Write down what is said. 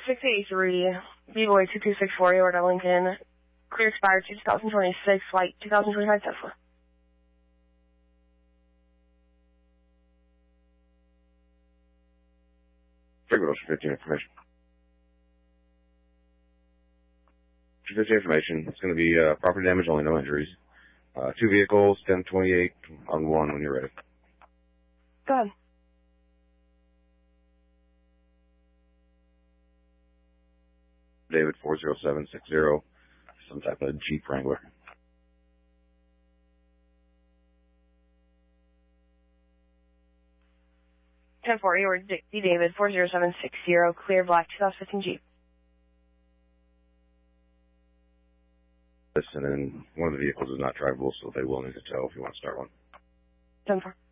683, B-Boy 2264, York, Lincoln. Clear expired 2026, flight 2025 Tesla. Frequent Ocean 15 information. 250 information. It's going to be property damage only, no injuries. 2 vehicles, 1028 on 1 when you're ready. Go ahead. David 40760, some type of Jeep Wrangler. 1040, or D. David 40760, clear black 2015 Jeep. And then one of the vehicles is not drivable, so they will need to tow if you want to start one. 10-4.